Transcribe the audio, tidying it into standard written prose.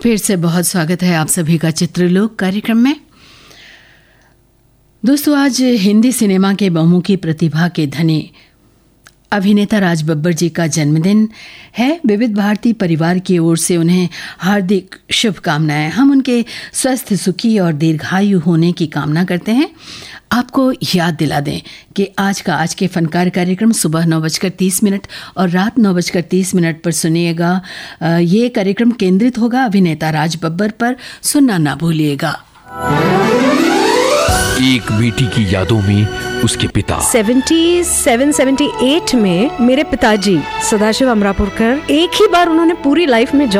फिर से बहुत स्वागत है आप सभी का चित्रलोक कार्यक्रम में। दोस्तों, आज हिंदी सिनेमा के बहुमुखी प्रतिभा के धनी अभिनेता राज बब्बर जी का जन्मदिन है। विविध भारती परिवार की ओर से उन्हें हार्दिक शुभकामनाएं। हम उनके स्वस्थ, सुखी और दीर्घायु होने की कामना करते हैं। आपको याद दिला दें कि आज के फनकार कार्यक्रम सुबह 9:30 और रात 9:30 पर सुनिएगा। ये कार्यक्रम केंद्रित होगा अभिनेता राज बब्बर पर। सुनना ना भूलिएगा। एक बेटी की यादों में उसके पिता 77-78 में मेरे पिताजी सदाशिव अमरापुरकर एक ही बार उन्होंने पूरी लाइफ में